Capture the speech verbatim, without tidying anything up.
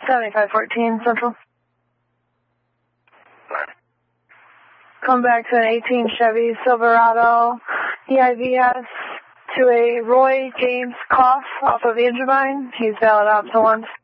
seventy-five fourteen Central. Come back to an eighteen Chevy Silverado E I V S to a Roy James Koff off of Angevine. He's valid out to once.